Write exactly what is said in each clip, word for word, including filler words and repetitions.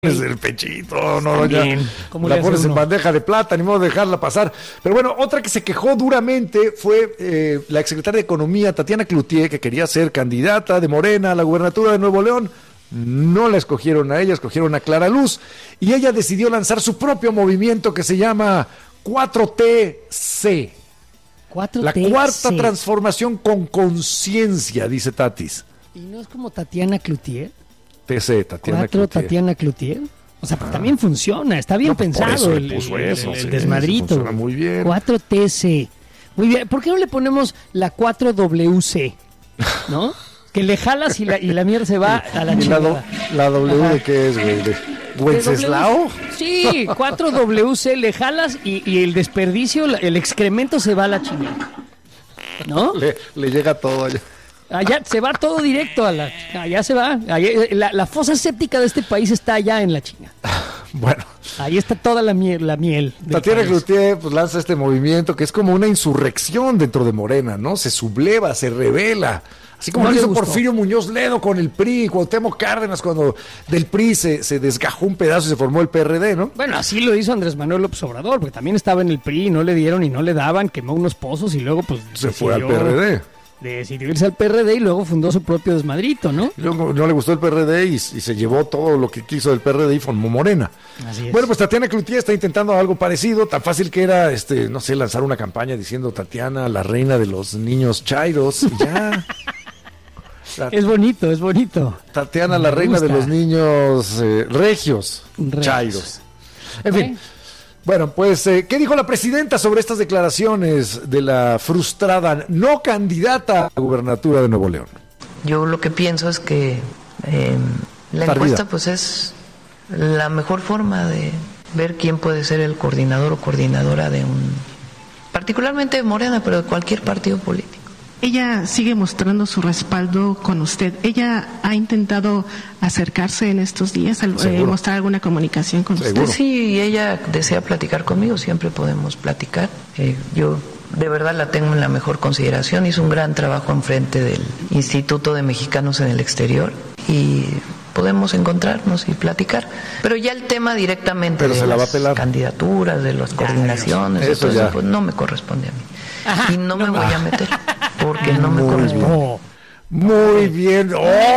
el pechito, no, También, ya ¿cómo la le hace pones en uno? bandeja de plata, ni modo de dejarla pasar. Pero bueno, otra que se quejó duramente fue eh, la exsecretaria de Economía, Tatiana Cloutier, que quería ser candidata de Morena a la gubernatura de Nuevo León. No la escogieron a ella, escogieron a Clara Luz, y ella decidió lanzar su propio movimiento que se llama cuatro T C. cuatro T La C. cuarta transformación con conciencia, dice Tatis. ¿Y no es como Tatiana Cloutier? T C, Tatiana ¿Cuatro Cloutier. Tatiana Cloutier? O sea, pues también funciona, está bien No, pues por pensado eso el, le puso el- eso, el- el sí, desmadrito. funciona muy bien. cuatro T C. Muy bien, ¿por qué no le ponemos la cuatro W C? ¿No? Que le jalas y la, y la mierda se va a la ¿Y la, do- chingada. la W Ajá. de qué es, güey? ¿De Wenceslao? Sí, cuatro W C, le jalas y, y el desperdicio, la- el excremento se va a la chingada. ¿No? Le, le llega todo allá. Allá se va todo directo a la... Allá se va. Allá- la, la fosa séptica de este país está allá en la China. Bueno, Ahí está toda la miel. La miel del Tatiana país. Cloutier pues lanza este movimiento que es como una insurrección dentro de Morena, ¿no? Se subleva, se revela. Así como No lo le hizo gustó. Porfirio Muñoz Ledo con el P R I, Cuauhtémoc Cárdenas cuando del P R I se, se desgajó un pedazo y se formó el P R D, ¿no? Bueno, así lo hizo Andrés Manuel López Obrador, porque también estaba en el P R I, no le dieron y no le daban, quemó unos pozos y luego pues... Se fue al decidió- P R D. Decidió irse al P R D y luego fundó su propio desmadrito, ¿no? Y luego no le gustó el P R D y, y se llevó todo lo que quiso del P R D y formó Morena. Así es. Bueno, pues Tatiana Cloutier está intentando algo parecido, tan fácil que era, este, no sé, lanzar una campaña diciendo Tatiana, la reina de los niños chairos, y ya. Ta- Es bonito, es bonito. Tatiana, la Me reina de gusta. los niños eh, regios, Regios. chairos. En fin. ¿Eh? Bueno, pues, eh, ¿qué dijo la presidenta sobre estas declaraciones de la frustrada no candidata a la gubernatura de Nuevo León? Yo lo que pienso es que eh, la Tardía. encuesta pues es la mejor forma de ver quién puede ser el coordinador o coordinadora de un, particularmente de Morena, pero de cualquier partido político. Ella sigue mostrando su respaldo con usted. ¿Ella ha intentado acercarse en estos días, al- eh, Seguro. mostrar alguna comunicación con Seguro. usted? Si ella desea platicar conmigo, siempre podemos platicar. Eh, yo de verdad la tengo en la mejor consideración. Hizo un gran trabajo enfrente del Instituto de Mexicanos en el Exterior y podemos encontrarnos y platicar. Pero ya el tema directamente Pero de se la va a las pelar. candidaturas, de las coordinaciones, de Eso todo ya. eso, pues no me corresponde a mí. Ajá, y no, no me me- voy a meter porque no me Muy corresponde. No. Muy bien,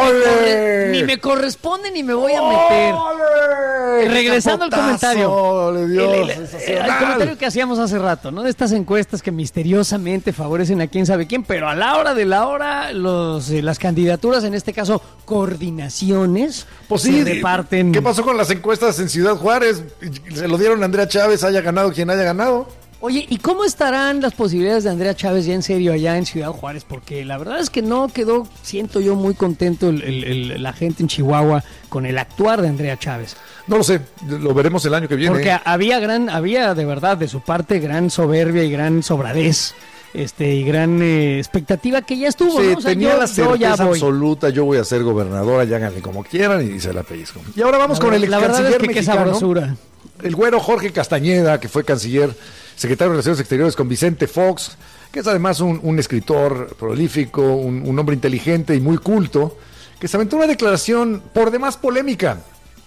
¡ole! Ni me corresponde ni me voy a meter. ¡Ole! Regresando al ¡Capotazo! comentario. Le dio El- el- sensacional. el comentario que hacíamos hace rato, ¿no? De estas encuestas que misteriosamente favorecen a quién sabe quién, pero a la hora de la hora, los, eh, las candidaturas, en este caso, coordinaciones, Pues sí, se reparten. ¿Qué pasó con las encuestas en Ciudad Juárez? Se lo dieron a Andrea Chávez, haya ganado quien haya ganado. Oye, ¿y cómo estarán las posibilidades de Andrea Chávez ya en serio allá en Ciudad Juárez? Porque la verdad es que no quedó, siento yo, muy contento el- el- el- la gente en Chihuahua con el actuar de Andrea Chávez. No lo sé, lo veremos el año que viene. Porque había gran, había de verdad de su parte gran soberbia y gran sobradez, este, y gran eh, expectativa que ya estuvo, Sí, ¿no? O sea, tenía yo- la yo ya certeza voy. absoluta, yo voy a ser gobernadora, ya háganle como quieran y se la pellizco. Y ahora vamos La con verdad- el la ex verdad es canciller que qué mexicano, sabrosura. el güero Jorge Castañeda, que fue canciller, secretario de Relaciones Exteriores con Vicente Fox, que es además un, un escritor prolífico, un, un hombre inteligente y muy culto, que se aventó una declaración por demás polémica.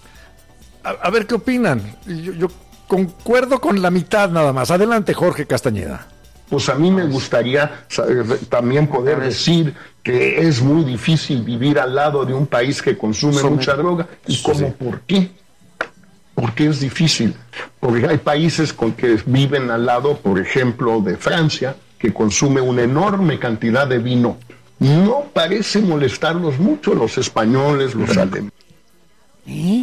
A, a ver qué opinan. Yo, yo concuerdo con la mitad nada más. Adelante, Jorge Castañeda. Pues a mí me gustaría saber, también poder decir que es muy difícil vivir al lado de un país que consume mucha droga. ¿Y cómo? ¿Por qué? ¿Por qué es difícil? Porque hay países con que viven al lado, por ejemplo, de Francia, que consume una enorme cantidad de vino. No parece molestarlos mucho los españoles, los alemanes. ¿Eh?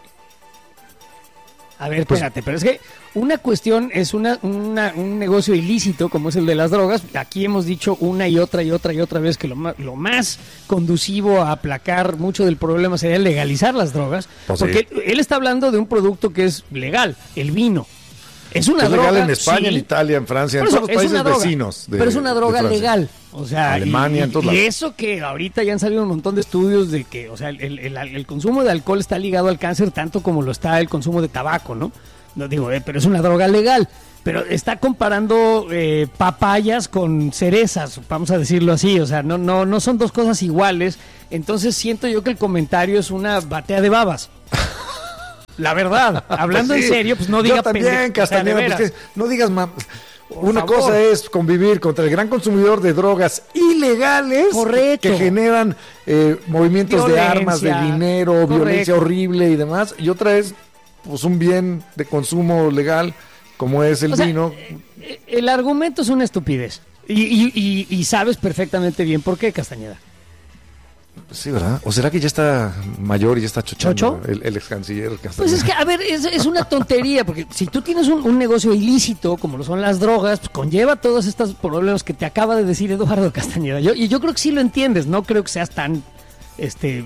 A ver, Pues- espérate, pero es que una cuestión es una, una- un negocio ilícito como es el de las drogas. Aquí hemos dicho una y otra y otra y otra vez que lo, ma- lo más conducivo a aplacar mucho del problema sería legalizar las drogas. Pues sí. porque él está hablando de un producto que es legal, el vino. Es una Es droga. legal en España, sí. en Italia, en Francia, en Por eso, todos los es países una droga, vecinos. de- pero es una de droga Francia. legal. O sea, Alemania, y, en todos y lados. eso que ahorita ya han salido un montón de estudios de que, o sea, el, el- el consumo de alcohol está ligado al cáncer tanto como lo está el consumo de tabaco, ¿no? No digo, eh, pero es una droga legal. Pero está comparando eh, papayas con cerezas, vamos a decirlo así. O sea, no, no, no son dos cosas iguales. Entonces siento yo que el comentario es una batea de babas. La verdad, hablando Pues sí, en serio, pues no diga yo también, pendejo, o sea, de Castañeda, veras. pues que no digas más. Por Una favor. cosa es convivir contra el gran consumidor de drogas ilegales Correcto. que generan eh, movimientos Violencia. de armas, de dinero, Correcto. violencia horrible y demás. Y otra es pues un bien de consumo legal como es el O sea, vino. eh, el argumento es una estupidez. Y, y, y, y sabes perfectamente bien por qué, Castañeda. Sí, ¿verdad? ¿O será que ya está mayor y ya está chochando ¿Chocho? el, el ex canciller Castañeda? Pues es que, a ver, es, es una tontería, porque si tú tienes un, un negocio ilícito, como lo son las drogas, pues conlleva todos estos problemas que te acaba de decir Eduardo Castañeda. Yo, y yo creo que sí lo entiendes, no creo que seas tan, este...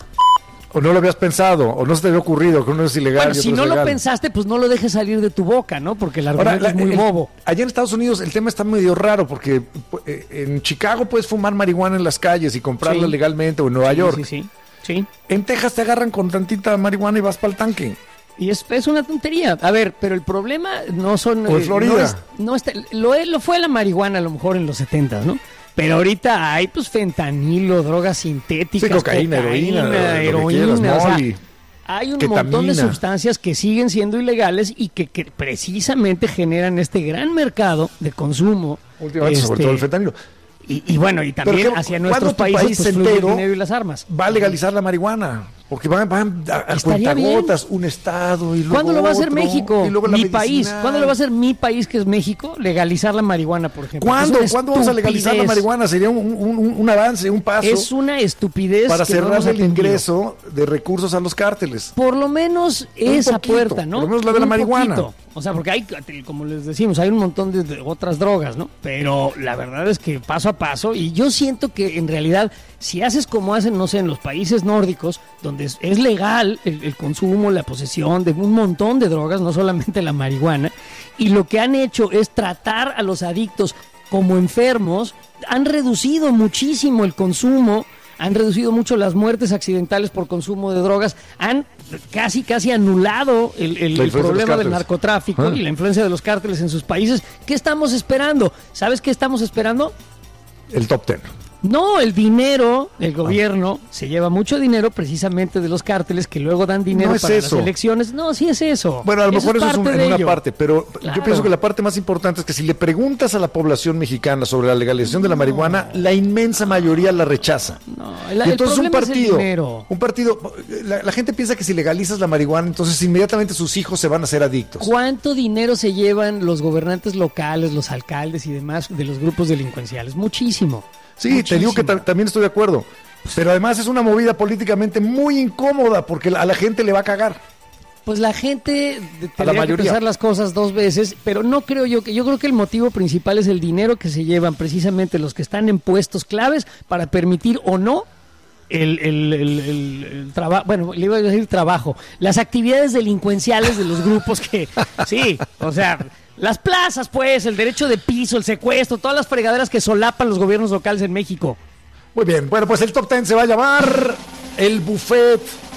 O no lo habías pensado, o no se te había ocurrido que uno es ilegal. Bueno, y si otro no es lo legal. pensaste, pues no lo dejes salir de tu boca, ¿no? Porque el Ahora, argumento la- es muy el- bobo. allá en Estados Unidos el tema está medio raro porque eh, en Chicago puedes fumar marihuana en las calles y comprarla Sí. legalmente, o en Nueva Sí, York. Sí, sí, sí. En Texas te agarran con tantita marihuana y vas para el tanque. Y es, es una tontería. A ver, pero el problema no son... O en eh, Florida. No, es- no está, lo, es- lo fue la marihuana a lo mejor en los setentas, ¿no? Pero ahorita hay pues fentanilo, drogas sintéticas, Sí, cocaína, heroína, lo que heroína, quieras, o sea, moli, hay un ketamina. montón de sustancias que siguen siendo ilegales y que, que precisamente generan este gran mercado de consumo. Últimamente, sobre este, todo el fentanilo. Y, y bueno, y Pero también ¿qué- hacia cuándo nuestros tu países país pues, fluye el entero dinero y las armas. Va a legalizar la marihuana. Porque van, van a, a Estaría cuentagotas, un estado y luego ¿Cuándo lo va a hacer otro, México? y luego la Mi país. medicinal. ¿Cuándo lo va a hacer mi país, que es México? Legalizar la marihuana, por ejemplo. ¿Cuándo? Es una ¿Cuándo vamos a legalizar la estupidez. marihuana? Sería un, un- un- un avance, un paso Es una estupidez. para que no cerrar hemos el atendido. ingreso de recursos a los cárteles. Por lo menos Un esa poquito, puerta, ¿no? por lo menos la de la Un marihuana. poquito. O sea, porque hay, como les decimos, hay un montón de, de otras drogas, ¿no? Pero la verdad es que paso a paso, y yo siento que en realidad, si haces como hacen, no sé, en los países nórdicos, donde es, es legal el, el consumo, la posesión de un montón de drogas, no solamente la marihuana, y lo que han hecho es tratar a los adictos como enfermos, han reducido muchísimo el consumo, han reducido mucho las muertes accidentales por consumo de drogas, han casi casi anulado el, el- La el influencia de los problema del cárteles. narcotráfico Ah. y la influencia de los cárteles en sus países. ¿Qué estamos esperando? ¿Sabes qué estamos esperando? El top ten. No, el dinero, el gobierno se lleva mucho dinero precisamente de los cárteles que luego dan dinero No es para eso. las elecciones. No, sí es eso. Bueno, a lo mejor eso es, parte un- de en una ello. parte, pero Claro. yo pienso que la parte más importante es que si le preguntas a la población mexicana sobre la legalización de la marihuana, la inmensa mayoría la rechaza. No, el- Y el entonces un problema es el partido, dinero. un partido, la, la gente piensa que si legalizas la marihuana, entonces inmediatamente sus hijos se van a hacer adictos. ¿Cuánto dinero se llevan los gobernantes locales, los alcaldes y demás de los grupos delincuenciales? Muchísimo. Sí, te digo que Muchísimo. ta- también estoy de acuerdo. Pero además es una movida políticamente muy incómoda porque a la gente le va a cagar. Pues la gente de- A la tendría que mayoría. pensar las cosas dos veces, pero no creo yo que yo creo que el motivo principal es el dinero que se llevan precisamente los que están en puestos claves para permitir o no el, el, el, el- el trabajo, bueno, le iba a decir trabajo, las actividades delincuenciales de los grupos que, sí, o sea, las plazas, pues, el derecho de piso, el secuestro, todas las fregaderas que solapan los gobiernos locales en México. Muy bien, bueno, pues el top ten se va a llamar el buffet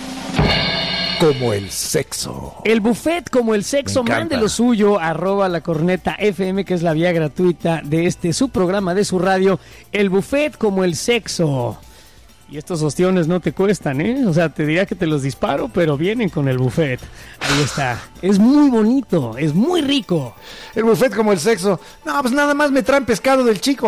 como el sexo. El buffet como el sexo, Me encanta. mande lo suyo, arroba la corneta F M, que es la vía gratuita de este su programa de su radio. El buffet como el sexo. Y estos ostiones no te cuestan, ¿eh? O sea, te diría que te los disparo, pero vienen con el buffet. Ahí está. Es muy bonito, es muy rico. El buffet como el sexo. No, pues nada más me traen pescado del chico.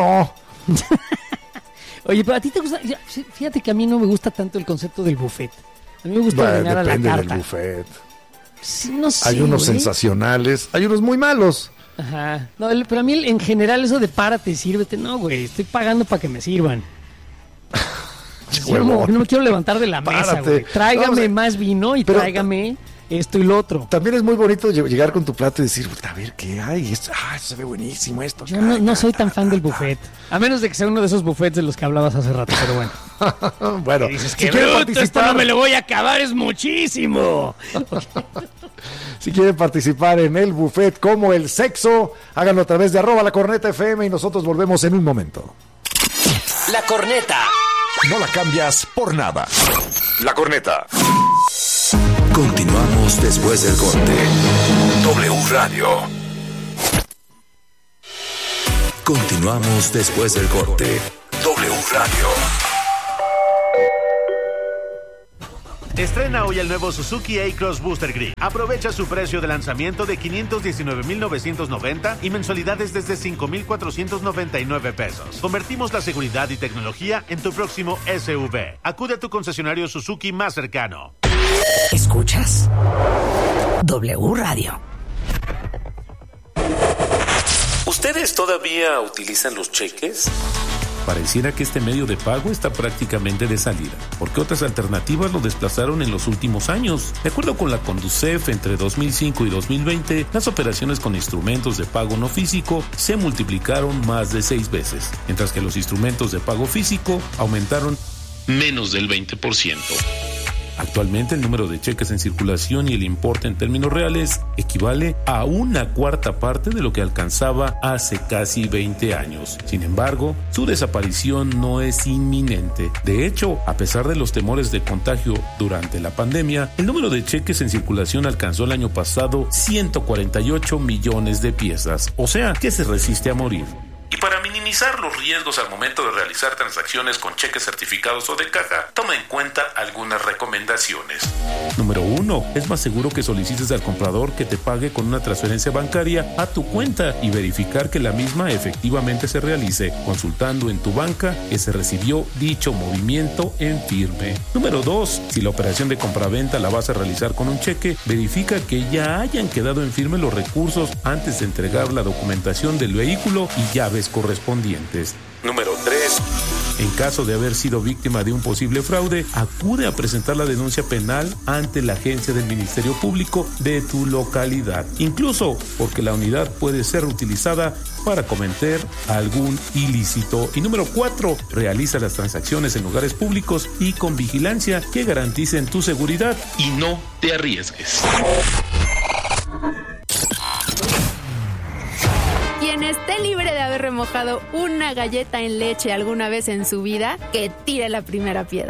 Oye, pero a ti te gusta. ya, Fíjate que a mí no me gusta tanto el concepto del buffet. A mí me gusta Bueno, ordenar a la depende del carta. buffet. Sí, no sé, Hay unos güey. sensacionales, hay unos muy malos. Ajá. No, el- pero a mí en general eso de párate y sírvete, no, güey, estoy pagando para que me sirvan. Yo no, no me quiero levantar de la mesa, Párate. güey. Tráigame Vamos a- más vino y Pero- tráigame esto y lo otro. También es muy bonito lle- llegar con tu plato y decir, a ver, ¿qué hay? Esto, ah, esto se ve buenísimo esto. Yo no, no soy tan fan del buffet. A menos de que sea uno de esos buffets de los que hablabas hace rato, pero bueno. Bueno, Y dices si que quieren bruto, esto participar, no me lo voy a acabar, es muchísimo. si quieren participar en el buffet como el sexo, háganlo a través de arroba la corneta F M y nosotros volvemos en un momento. La corneta. No la cambias por nada. La corneta. Continuamos después del corte. W Radio. Continuamos después del corte. W Radio. Estrena hoy el nuevo Suzuki A-Cross Booster Green. Aprovecha su precio de lanzamiento de quinientos diecinueve mil novecientos noventa y mensualidades desde cinco mil cuatrocientos noventa y nueve pesos. Convertimos la seguridad y tecnología en tu próximo S U V. Acude a tu concesionario Suzuki más cercano. Escuchas W Radio. ¿Ustedes todavía utilizan los cheques? Pareciera que este medio de pago está prácticamente de salida, porque otras alternativas lo desplazaron en los últimos años. De acuerdo con la Conducef, entre dos mil cinco y dos mil veinte, las operaciones con instrumentos de pago no físico se multiplicaron más de seis veces, mientras que los instrumentos de pago físico aumentaron menos del veinte por ciento. Actualmente el número de cheques en circulación y el importe en términos reales equivale a una cuarta parte de lo que alcanzaba hace casi veinte años. Sin embargo, su desaparición no es inminente. De hecho, a pesar de los temores de contagio durante la pandemia, el número de cheques en circulación alcanzó el año pasado ciento cuarenta y ocho millones de piezas, o sea, que se resiste a morir. Y para minimizar los riesgos al momento de realizar transacciones con cheques certificados o de caja, toma en cuenta algunas recomendaciones. Número uno. Es más seguro que solicites al comprador que te pague con una transferencia bancaria a tu cuenta y verificar que la misma efectivamente se realice, consultando en tu banca que se recibió dicho movimiento en firme. Número dos. Si la operación de compraventa la vas a realizar con un cheque, verifica que ya hayan quedado en firme los recursos antes de entregar la documentación del vehículo y llaves correspondientes. Número tres. En caso de haber sido víctima de un posible fraude, acude a presentar la denuncia penal ante la agencia del Ministerio Público de tu localidad, incluso porque la unidad puede ser utilizada para cometer algún ilícito. Y número cuatro, realiza las transacciones en lugares públicos y con vigilancia que garanticen tu seguridad y no te arriesgues. Quien esté libre de haber remojado una galleta en leche alguna vez en su vida, que tire la primera piedra.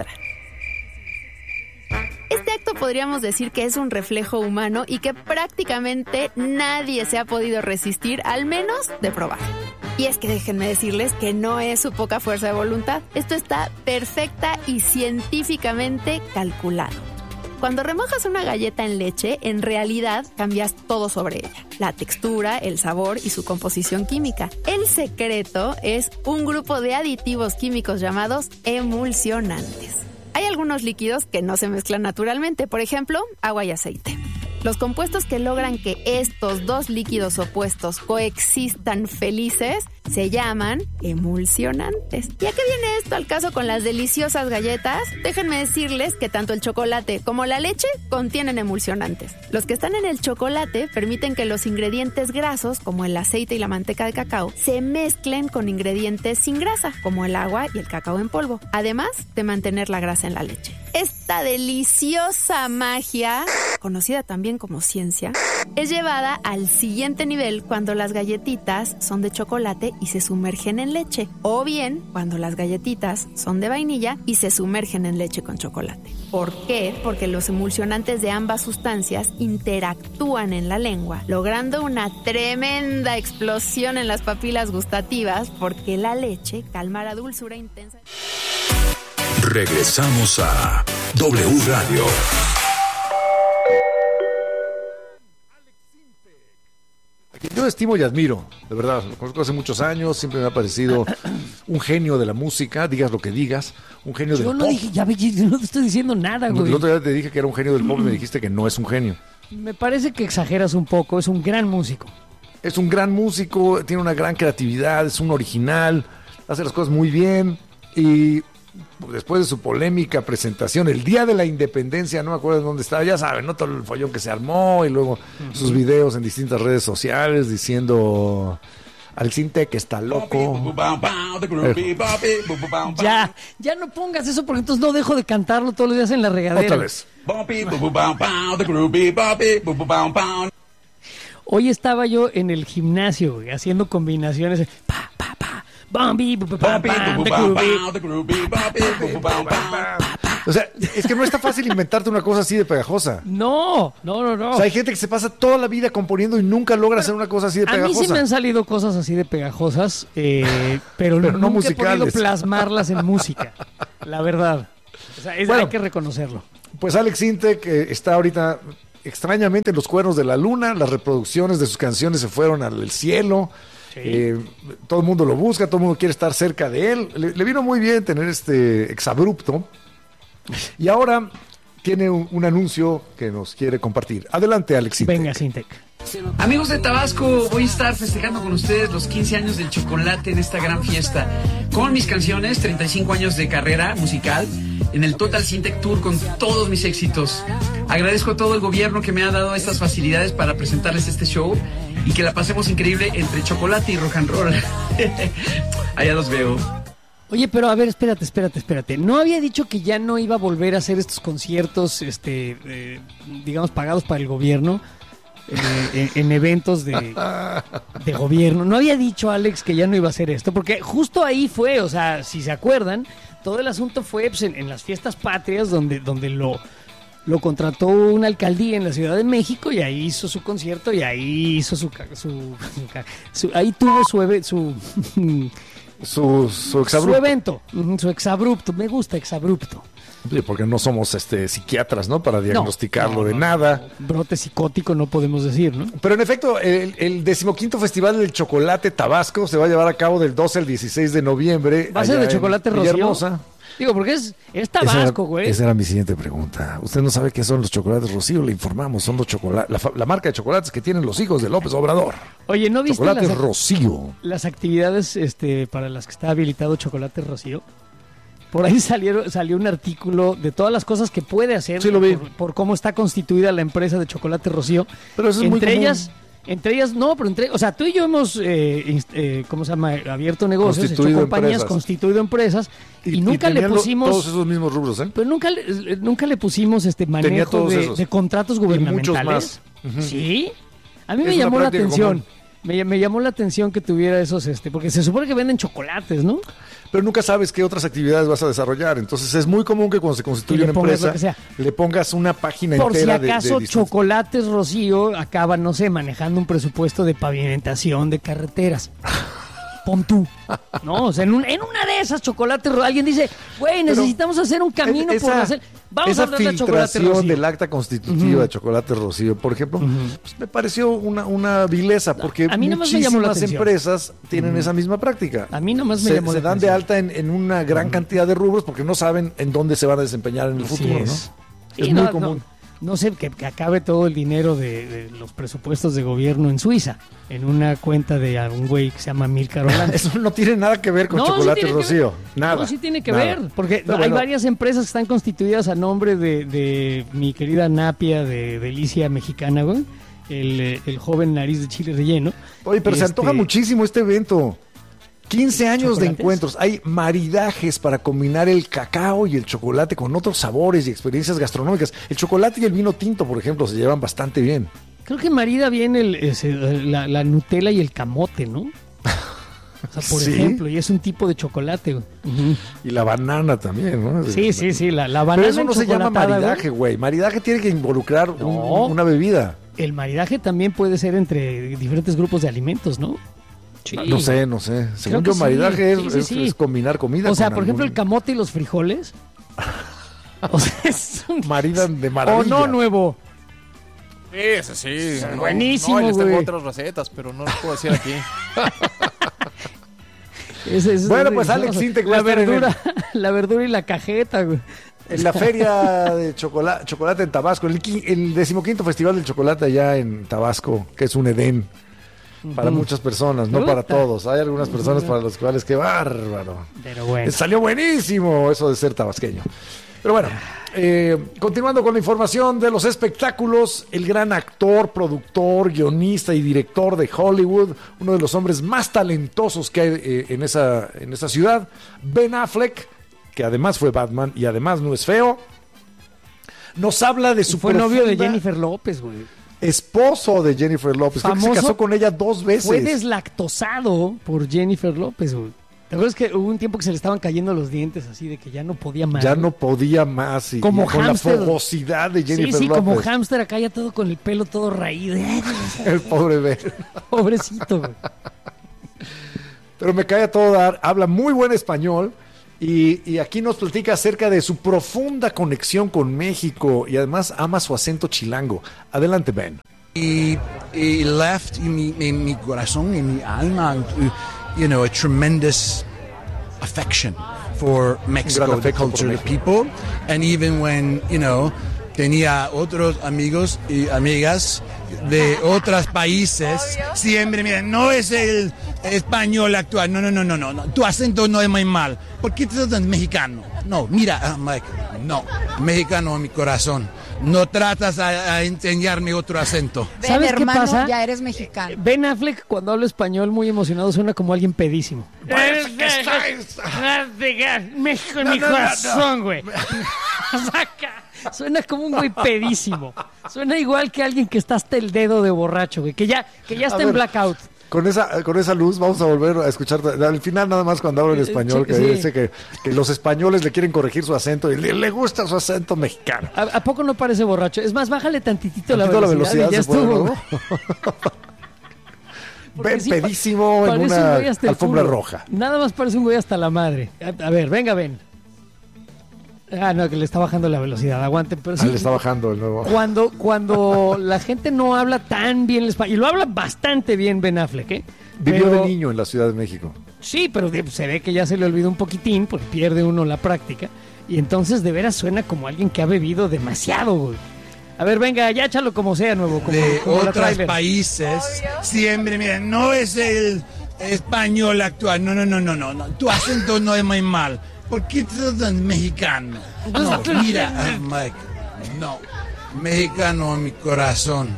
Este acto podríamos decir que es un reflejo humano y que prácticamente nadie se ha podido resistir, al menos de probar. Y es que déjenme decirles que no es su poca fuerza de voluntad. Esto está perfecta y científicamente calculado. Cuando remojas una galleta en leche, en realidad cambias todo sobre ella. La textura, el sabor y su composición química. El secreto es un grupo de aditivos químicos llamados emulsionantes. Hay algunos líquidos que no se mezclan naturalmente, por ejemplo, agua y aceite. Los compuestos que logran que estos dos líquidos opuestos coexistan felices se llaman emulsionantes. ¿Y a qué viene esto al caso con las deliciosas galletas? Déjenme decirles que tanto el chocolate como la leche contienen emulsionantes. Los que están en el chocolate permiten que los ingredientes grasos, como el aceite y la manteca de cacao, se mezclen con ingredientes sin grasa, como el agua y el cacao en polvo, además de mantener la grasa en la leche. Esta deliciosa magia, conocida también como ciencia, es llevada al siguiente nivel cuando las galletitas son de chocolate y se sumergen en leche, o bien cuando las galletitas son de vainilla y se sumergen en leche con chocolate. ¿Por qué? Porque los emulsionantes de ambas sustancias interactúan en la lengua, logrando una tremenda explosión en las papilas gustativas, porque la leche calma la dulzura intensa. Regresamos a W Radio. Yo estimo y admiro, de verdad, lo conozco hace muchos años, siempre me ha parecido un genio de la música, digas lo que digas, un genio yo del no pop. Dije, ya, yo no te estoy diciendo nada, güey. El otro día te dije que era un genio del pop y me dijiste que no es un genio. Me parece que exageras un poco, es un gran músico. Es un gran músico, tiene una gran creatividad, es un original, hace las cosas muy bien y después de su polémica presentación el día de la independencia, no me acuerdo en dónde estaba, ya saben, ¿no? Todo el follón que se armó y luego uh-huh. sus videos en distintas redes sociales diciendo al Cinte que está loco. Ya, ya no pongas eso porque entonces no dejo de cantarlo todos los días en la regadera. Otra vez. Hoy estaba yo en el gimnasio, güey, haciendo combinaciones. Pa, pa, pa. O sea, es que no está fácil inventarte una cosa así de pegajosa. No, no, no, no. O sea, hay gente que se pasa toda la vida componiendo y nunca logra hacer una cosa así de pegajosa. A mí sí me han salido cosas así de pegajosas, eh, pero, pero no nunca musicales. he podido plasmarlas en música, la verdad. O sea, es, bueno, hay que reconocerlo. Pues Alex Sintek eh, está ahorita extrañamente en los cuernos de la luna, las reproducciones de sus canciones se fueron al cielo, sí. eh, todo el mundo lo busca, todo el mundo quiere estar cerca de él, le, le vino muy bien tener este exabrupto y ahora tiene un, un anuncio que nos quiere compartir. Adelante, Alex Sintek. Venga, Sintek. Amigos de Tabasco, voy a estar festejando con ustedes los quince años del chocolate en esta gran fiesta. Con mis canciones, treinta y cinco años de carrera musical, en el Total Sintek Tour con todos mis éxitos. Agradezco a todo el gobierno que me ha dado estas facilidades para presentarles este show y que la pasemos increíble entre chocolate y rock and roll. Allá los veo. Oye, pero a ver, espérate, espérate, espérate. ¿No había dicho que ya no iba a volver a hacer estos conciertos, este, eh, digamos, pagados para el gobierno? Eh, en, en eventos de, de gobierno. ¿No había dicho Alex que ya no iba a hacer esto? Porque justo ahí fue, o sea, si se acuerdan, todo el asunto fue pues, en, en las fiestas patrias donde, donde lo, lo contrató una alcaldía en la Ciudad de México y ahí hizo su concierto y ahí hizo su... su, su ahí tuvo su... su su, su exabrupto. Su evento, su exabrupto. Me gusta exabrupto. Sí, porque no somos este psiquiatras, ¿no? Para diagnosticarlo no, no, de no, nada. No, brote psicótico no podemos decir, ¿no? Pero en efecto, el, el decimoquinto Festival del Chocolate Tabasco se va a llevar a cabo del doce al dieciséis de noviembre. ¿Va a ser de chocolate Rocío? Digo, porque es, es Tabasco, güey. Esa, esa era mi siguiente pregunta. Usted no sabe qué son los chocolates Rocío, le informamos. Son los chocolates, la, la marca de chocolates que tienen los hijos de López Obrador. Oye, ¿no viste Chocolates las, Rocío. las actividades este, para las que está habilitado Chocolate Rocío? Por ahí salieron, salió un artículo de todas las cosas que puede hacer sí, lo vi. Por, por cómo está constituida la empresa de Chocolate Rocío. Pero eso es entre muy común. ellas, entre ellas, no, pero entre, o sea, tú y yo hemos, eh, eh, ¿cómo se llama? Abierto negocios, hecho compañías, empresas. constituido empresas y, y nunca y le pusimos todos esos mismos rubros, ¿eh? Pero nunca, le, nunca le pusimos este manejo de, de contratos gubernamentales. Y muchos más. Uh-huh. Sí. A mí es me llamó la atención. Me, me llamó la atención que tuviera esos, este, porque se supone que venden chocolates, ¿no? Pero nunca sabes qué otras actividades vas a desarrollar. Entonces es muy común que cuando se constituye una empresa le pongas una página Por entera si acaso de, de distintos... Chocolates Rocío acaba, no sé, manejando un presupuesto de pavimentación de carreteras. Pon tú, ¿no? O sea, en, un, en una de esas Chocolates Rocío, alguien dice, güey, necesitamos hacer un camino esa, por hacer... Vamos esa a hablar de Chocolate Rocío. Rocío. Del acta constitutiva uh-huh. de Chocolate Rocío, por ejemplo, uh-huh. pues me pareció una, una vileza, porque a mí muchísimas empresas tienen uh-huh. esa misma práctica. A mí nomás me se, llamó se la dan atención. de alta en, en una gran uh-huh. cantidad de rubros porque no saben en dónde se van a desempeñar en el Así futuro, es. ¿no? Es y muy no, común. No. No sé, que, que acabe todo el dinero de, de los presupuestos de gobierno en Suiza, en una cuenta de algún güey que se llama Milcar Orlando. Eso no tiene nada que ver con no, Chocolate sí Rocío. Nada. No, sí tiene que nada. ver, porque Pero hay bueno. varias empresas que están constituidas a nombre de, de mi querida Napia de Delicia Mexicana, güey. El, el joven nariz de chile relleno. Oye, pero este... se antoja muchísimo este evento. quince años de encuentros, hay maridajes para combinar el cacao y el chocolate con otros sabores y experiencias gastronómicas. El chocolate y el vino tinto, por ejemplo, se llevan bastante bien. Creo que marida bien el, ese, la, la Nutella y el camote, ¿no? O sea, por ¿Sí? ejemplo, y es un tipo de chocolate. Uh-huh. Y la banana también, ¿no? Sí, sí, sí, la, la banana. Pero eso no se llama maridaje, güey. Maridaje tiene que involucrar no. un, una bebida. El maridaje también puede ser entre diferentes grupos de alimentos, ¿no? Sí. No sé, no sé. Según yo, maridaje sí. es, sí, sí, sí. Es, es combinar comida. O sea, con por algún... ejemplo, el camote y los frijoles. O sea, es un... Maridan de maravilla. O no, nuevo. Sí, ese sí. No, buenísimo, no, güey. tengo otras recetas, pero no las puedo decir aquí. Ese, ese, bueno, ese, pues Alex Sintek la verdura, el... la verdura y la cajeta, güey. En la feria de chocolate, chocolate en Tabasco, el, el decimoquinto Festival del Chocolate allá en Tabasco, que es un Edén. Para uh-huh. muchas personas, no para todos. Hay algunas personas uh-huh. para las cuales, qué bárbaro. Pero bueno. Salió buenísimo eso de ser tabasqueño. Pero bueno, eh, continuando con la información de los espectáculos, el gran actor, productor, guionista y director de Hollywood, uno de los hombres más talentosos que hay eh, en, esa, en esa ciudad, Ben Affleck, que además fue Batman y además no es feo, nos habla de su y fue profunda... novio de Jennifer López, güey. Esposo de Jennifer López. Famoso, creo que se casó con ella dos veces. Fue deslactosado por Jennifer López, güey. ¿Te acuerdas que hubo un tiempo que se le estaban cayendo los dientes así de que ya no podía más? Ya no podía más. Y, como y con hámster. La fogosidad de Jennifer sí, sí, López. como hámster acá ya todo con el pelo todo raído. El pobre Ben. Pobrecito, güey. Pero me cae a todo dar. Habla muy buen español. Y, y aquí nos platica acerca de su profunda conexión con México y además ama su acento chilango. Adelante, Ben. Y, y left en mi, en mi corazón, en mi alma, you know, a tremendous affection for Mexico, the culture, the people, and even when, you know, tenía otros amigos y amigas de otros países, siempre miren, no es el español actual, no, no, no, no, no, no, tu acento no es muy mal, ¿por qué te tratas mexicano? No, mira, uh, Mike, no, mexicano en mi corazón, no tratas a, a enseñarme otro acento. Ben, ¿sabes qué pasa? Ya eres mexicano. Ben Affleck cuando habla español muy emocionado suena como alguien pedísimo. México en mi corazón, güey. Saca. Suena como un güey pedísimo. Suena igual que alguien que está hasta el dedo de borracho, güey, que ya, que ya está en blackout. Con esa, con esa luz vamos a volver a escuchar al final nada más cuando hablo en español, que sí. Dice que, que los españoles le quieren corregir su acento y le, le gusta su acento mexicano. ¿A, ¿A poco no parece borracho? Es más, bájale tantitito la velocidad, la velocidad y ya estuvo. Puede, ¿no? Ven sí, pedísimo pa- en una un alfombra culo. roja. Nada más parece un güey hasta la madre. A, a ver, venga, ven. Ah, no, que le está bajando la velocidad, aguanten. Pero sí, ah, le está bajando el nuevo. Cuando, cuando la gente no habla tan bien el español, y lo habla bastante bien Ben Affleck, ¿eh? Vivió pero, de niño en la Ciudad de México. Sí, pero se ve que ya se le olvidó un poquitín, porque pierde uno la práctica, y entonces de veras suena como alguien que ha bebido demasiado, güey. A ver, venga, ya échalo como sea, nuevo. Como, de como otros países, siempre, miren, no es el español actual, no, no, no, no, no, no. Tu acento no es muy mal. ¿Por qué te tratan mexicano? No, mira, uh, Mike, no, mexicano en mi corazón.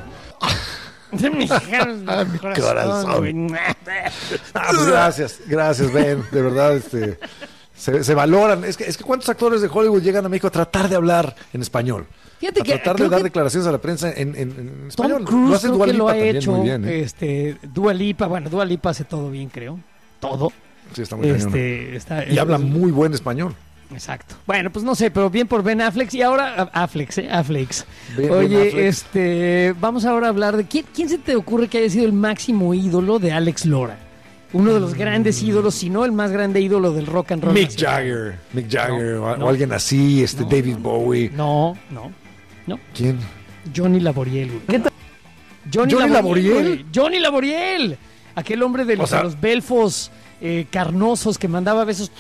Mexicano en mi corazón. Ah, pues gracias, gracias, Ben, de verdad, este, se, se valoran. Es que, es que ¿cuántos actores de Hollywood llegan a México a tratar de hablar en español? Fíjate a que tratar de dar declaraciones a la prensa en, en, en español. Tom Cruise lo hace creo Dua que Lipa lo ha también hecho, muy bien, ¿eh? este, Dua Lipa, bueno, Dua Lipa hace todo bien, creo, todo. Sí, está muy este, está, Y es, habla muy buen español. Exacto. Bueno, pues no sé, pero bien por Ben Affleck. Y ahora, Affleck, ¿eh? Affleck. Ben, Oye, Ben Affleck. este, vamos ahora a hablar de ¿quién, quién se te ocurre que haya sido el máximo ídolo de Alex Lora? Uno de los grandes ídolos, si no el más grande ídolo del rock and roll. Mick nacional. Jagger, Mick Jagger, No, o, no. o alguien así, este No, David no, Bowie. No, no, no. ¿Quién? Johnny Laboriel, güey. Johnny, ¿Johnny Laboriel? Laboriel? güey. Johnny Laboriel. Aquel hombre de los, O sea, de los belfos eh, carnosos que mandaba besos,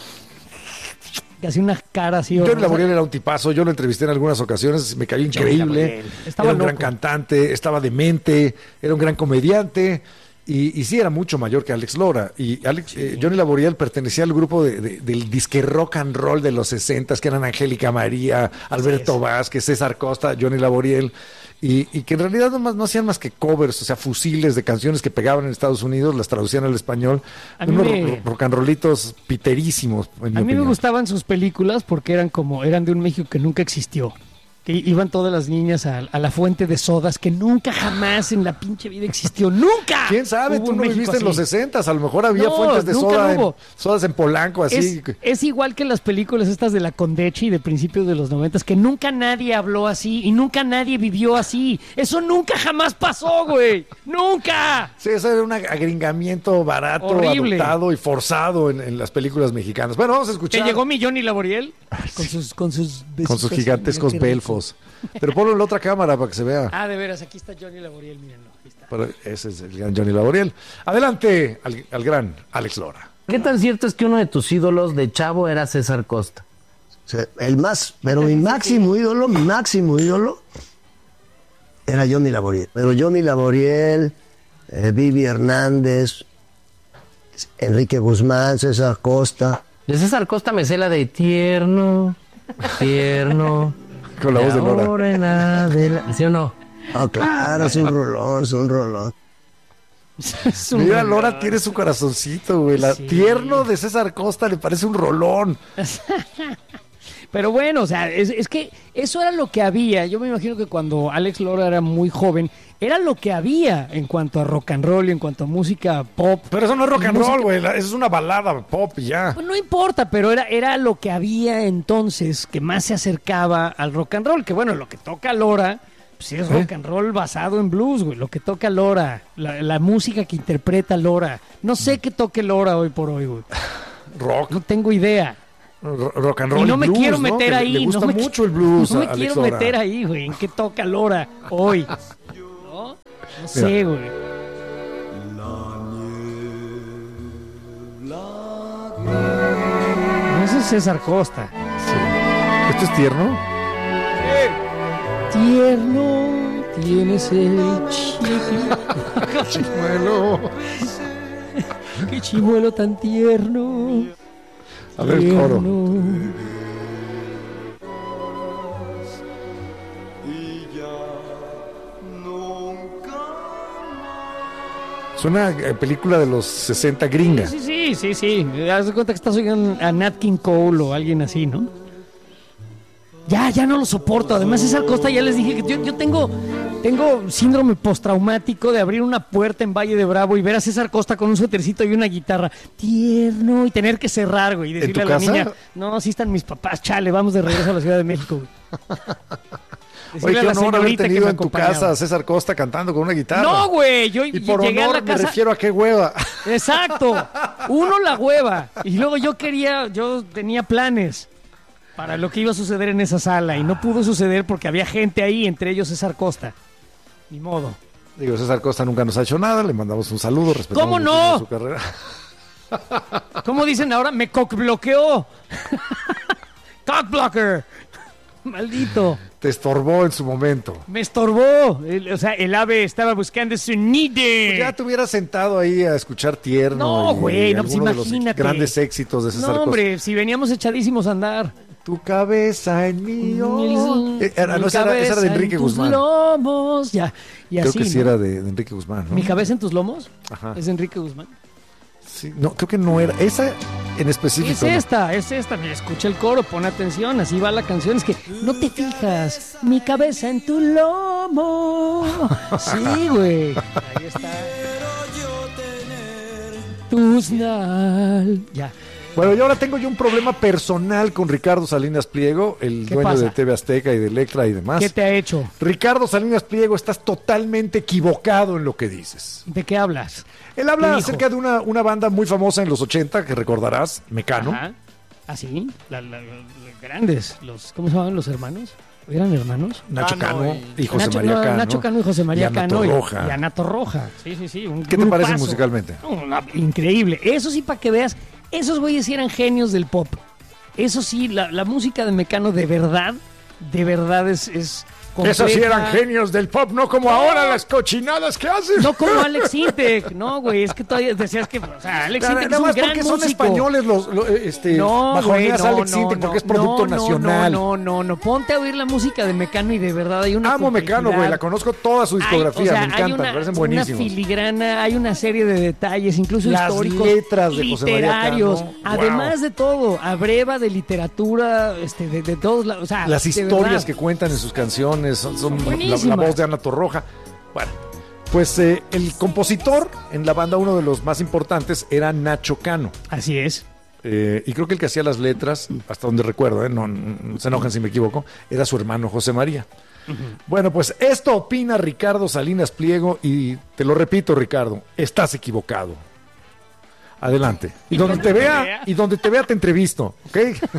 que hacía unas caras así. Johnny horrorosas. Laboriel era un tipazo, yo lo entrevisté en algunas ocasiones, me cayó increíble. Estaba Era un loco. gran cantante, estaba demente, era un gran comediante. Y, y sí, era mucho mayor que Alex Lora. Y Alex, sí. eh, Johnny Laboriel pertenecía al grupo de, de, del disque rock and roll de los sesentas, que eran Angélica María, Alberto sí, Vázquez, César Costa, Johnny Laboriel. Y, y que en realidad no, más, no hacían más que covers, o sea, fusiles de canciones que pegaban en Estados Unidos, las traducían al español. A mí Unos me- ro- rock and rollitos piterísimos, en mi A mí me opinión. gustaban sus películas porque eran como, eran de un México que nunca existió. Que iban todas las niñas a, a la fuente de sodas que nunca jamás en la pinche vida existió. ¡Nunca! ¿Quién sabe? Hubo Tú un no México viviste en los así. sesentas, a lo mejor había No, fuentes de nunca soda, hubo. en, sodas en Polanco, así. Es, es igual que las películas estas de la Condechi de principios de los noventas, que nunca nadie habló así y nunca nadie vivió así. Eso nunca jamás pasó, güey. ¡Nunca! Sí, eso era un agringamiento barato, Horrible. adoptado y forzado en, en las películas mexicanas. Bueno, vamos a Que escuchar llegó mi Johnny Laboriel con sus, con sus con besitos. sus gigantescos Mira qué rico. belfos. Pero ponlo en la otra cámara para que se vea. Ah, de veras, aquí está Johnny Laboriel, mírenlo. Aquí está. Pero ese es el gran Johnny Laboriel. Adelante al, al gran Alex Lora. ¿Qué tan cierto es que uno de tus ídolos de chavo era César Costa? O sea, el más, pero mi máximo ídolo, mi máximo ídolo era Johnny Laboriel. Pero Johnny Laboriel, eh, Vivi Hernández, Enrique Guzmán, César Costa. De César Costa me sé la de tierno, tierno. Con la voz de Lora. ahora en adelante. ¿Sí o no? Ah, claro, es un rolón, es un rolón. Es un Mira, rolón. Lora tiene su corazoncito, güey. La Sí. tierno de César Costa le parece un rolón. Pero bueno, o sea, es, es que eso era lo que había. Yo me imagino que cuando Alex Lora era muy joven, era lo que había en cuanto a rock and roll y en cuanto a música pop. Pero eso no es rock and Música- roll, güey. la- Eso es una balada pop y ya. Pues no importa, pero era, era lo que había entonces que más se acercaba al rock and roll. Que bueno, lo que toca Lora, pues sí es ¿Eh? rock and roll basado en blues, güey. Lo que toca Lora, la, la música que interpreta Lora. No sé qué toque Lora hoy por hoy, güey. Rock. No tengo idea. rock and roll y no me blues, quiero ¿no? meter Que ahí. le gusta no me, mucho el blues. No me a quiero Alex Lora. meter ahí, güey. ¿En qué toca Lora hoy? No, no sé, güey. No, ese es César Costa. Sí. ¿Esto es tierno? Tierno tienes el chimuelo. Qué chimuelo tan tierno. A ver el coro. Es una eh, película de los sesenta gringa. Sí, sí, sí, sí. Haz de cuenta que estás oyendo a Nat King Cole o alguien así, ¿no? Ya, ya no lo soporto. Además, César Costa, ya les dije que yo, yo tengo, tengo síndrome postraumático de abrir una puerta en Valle de Bravo y ver a César Costa con un suétercito y una guitarra tierno y tener que cerrar, güey, y decirle a la casa? niña, no, sí están mis papás, chale, vamos de regreso a la Ciudad de México, güey. Oye, qué honor haber tenido en tu casa a César Costa cantando con una guitarra. No, güey, yo y por llegué honor a la casa. Me refiero a qué hueva. Exacto. Uno, la hueva. Y luego yo quería, yo tenía planes para lo que iba a suceder en esa sala y no pudo suceder porque había gente ahí, entre ellos César Costa. Ni modo. Digo, César Costa nunca nos ha hecho nada, le mandamos un saludo, respetamos ¿Cómo no? su carrera. ¿Cómo dicen ahora? Me cockbloqueó. Cockblocker. Maldito. Te estorbó en su momento. Me estorbó. El, o sea, el ave estaba buscando su nido. Pues ya te hubieras sentado ahí a escuchar tierno. No, güey, no, pues imagínate. De los grandes éxitos de César No, hombre, Costa. si veníamos echadísimos a andar. Tu cabeza en mío. Mi, eh, era, mi no, esa, era, esa era de Enrique en tus Guzmán. Lomos. Ya, y creo así, que sí ¿no? era de, de Enrique Guzmán, ¿no? Mi cabeza en tus lomos. Ajá. Es de Enrique Guzmán. Sí, no, creo que no era. Esa en específico. Es esta, es esta. Escucha el coro, pon atención, así va la canción. Es que no te fijas. Mi cabeza en tu lomo. Sí, güey. Ahí está. Tus nal. Ya. Bueno, y ahora tengo yo un problema personal con Ricardo Salinas Pliego, el ¿Qué dueño pasa? de T V Azteca y de Electra y demás. ¿Qué te ha hecho? Ricardo Salinas Pliego, estás totalmente equivocado en lo que dices. ¿De qué hablas? Él habla ¿Qué dijo? acerca de una, una banda muy famosa en los ochenta, que recordarás, Mecano. Ajá. ¿Ah, sí? La, la, la- grandes. Los, ¿Cómo se llamaban los hermanos? ¿Eran hermanos? Nacho Cano Cano y- y José Nacho, María no, Cano. Nacho Cano y José María y Ana Cano. Torroja. Y, y Ana Torroja. Sí, sí, sí. Un ¿Qué te parece grupazo. musicalmente? Una- increíble. Eso sí, para que veas, esos güeyes sí eran genios del pop. Eso sí, la, la música de Mecano de verdad, de verdad es... es Esos sí completa. eran genios del pop, no como ahora las cochinadas que hacen. No como Alex Intec, no, güey, es que todavía decías que, o sea, Alex Nada, Intec es nada un más gran porque son músico. españoles los, los, este, No, güey, bajoneas no, Alex no, Intec no, porque es producto no, no, nacional. No, no, no, no, ponte a oír la música de Mecano y de verdad hay una Amo Mecano, güey, complejidad. la conozco toda su discografía, Hay, o sea, me hay encanta, una, me parecen una buenísimos. filigrana, hay una serie de detalles, incluso Las históricos, letras de José María literarios, Cano, además wow. de todo, abreva de literatura, este, de, de todos lados, o sea, Las de historias verdad. que cuentan en sus canciones son, son la, Buenísimas. la voz de Ana Torroja. Bueno, pues eh, el compositor en la banda, uno de los más importantes, era Nacho Cano. Así es. Eh, y creo que el que hacía las letras, hasta donde recuerdo, eh, no, no se enojen si me equivoco, era su hermano José María. Uh-huh. Bueno, pues esto opina Ricardo Salinas Pliego y te lo repito, Ricardo, estás equivocado. Adelante. Y donde te vea, y donde te vea te entrevisto, ¿ok? ¿Qué es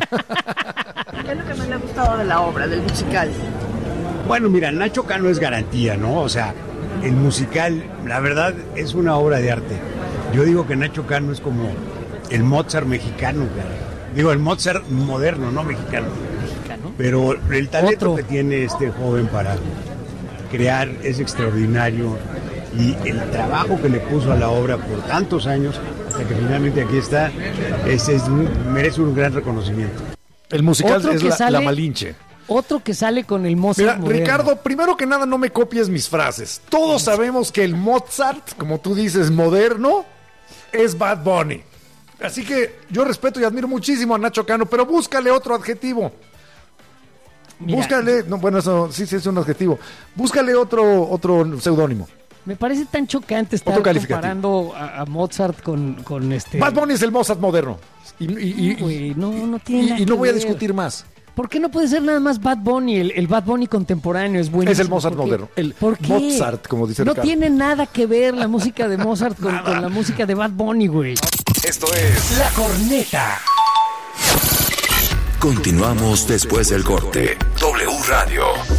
lo que más le ha gustado de la obra, del musical? Bueno, mira, Nacho Cano es garantía, ¿no? O sea, el musical, la verdad, es una obra de arte. Yo digo que Nacho Cano es como el Mozart mexicano, cara. Digo, el Mozart moderno, no mexicano. ¿Mexicano? Pero el talento Otro. que tiene este joven para crear es extraordinario. Y el trabajo que le puso a la obra por tantos años, hasta que finalmente aquí está, es, es un- merece un gran reconocimiento. El musical Otro es que la, sale- la Malinche. Otro que sale con el Mozart Mira, moderno. Ricardo, primero que nada no me copies mis frases. Todos sabemos que el Mozart, como tú dices, moderno, es Bad Bunny. Así que yo respeto y admiro muchísimo a Nacho Cano, pero búscale otro adjetivo. Mira. Búscale, no, bueno, eso sí, sí es un adjetivo. Búscale otro, otro seudónimo. Me parece tan chocante estar Otro calificativo. comparando a, a Mozart con, con este... Bad Bunny es el Mozart moderno. Y, y- y- No, güey, no, no tiene y- nada y no que voy a ver. discutir más. ¿Por qué no puede ser nada más Bad Bunny? El, el Bad Bunny contemporáneo es buenísimo. Es el Mozart ¿Por qué? moderno. El ¿Por qué? Mozart, como dice No Ricardo. tiene nada que ver la música de Mozart con, con la música de Bad Bunny, güey. Esto es La Corneta. Continuamos después del corte. W Radio.